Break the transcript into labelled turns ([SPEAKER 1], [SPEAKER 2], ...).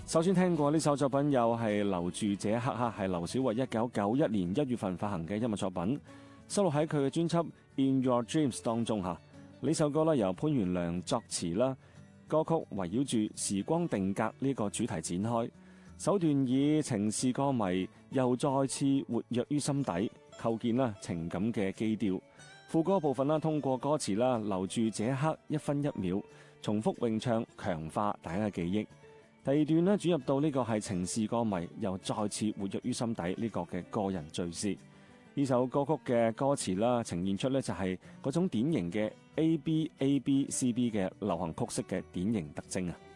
[SPEAKER 1] 首先聽過呢首作品，又係留住這一刻，係劉小慧1991年1月份發行嘅音樂作品，收錄喺佢嘅專輯《In Your Dreams》當中嚇。呢首歌由潘源良作詞啦，歌曲圍繞住時光定格呢個主題展開，首段以情是歌迷又再次活躍於心底，構建情感嘅基調。副歌部分通過歌詞留住這一刻一分一秒，重複詠唱，強化大家嘅記憶。第二段轉入到呢個係情是歌迷又再次活躍於心底呢個嘅個人敘事。呢首歌曲嘅歌詞呈現出就係嗰種典型嘅 ABABCB 嘅流行曲式嘅典型特徵啊。